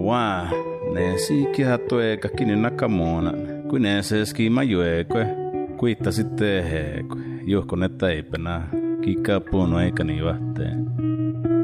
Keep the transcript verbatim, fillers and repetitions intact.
waa, ne siikiä tueka kini nakamuonan. Kuin ne se skima juekwe, kuitta sitten hekwe. Juhko ne taipena, kikkaa puunu eikä niin vahteen.